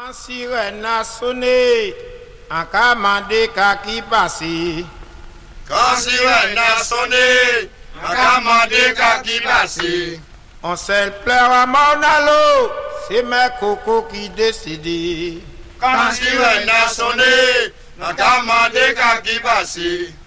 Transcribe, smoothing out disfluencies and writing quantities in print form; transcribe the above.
Quand sirène a sonné, en commandé qui passé. Quand sirène a sonné, en commandé qui passé. On s'est pleure à mon allo, c'est mes cocos qui décident. Quand sirène a sonné, en commandé qui passé.